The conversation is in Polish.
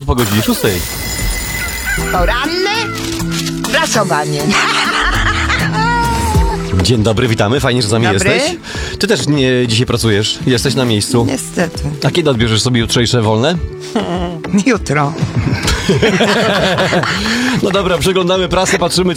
po godzinie 6. Poranne prasowanie. Dzień dobry, witamy, fajnie, że z nami Dobry. jesteś. Ty też nie dzisiaj pracujesz, jesteś na miejscu. Niestety. A kiedy odbierzesz sobie jutrzejsze wolne? Jutro. No dobra, przeglądamy prasę, patrzymy,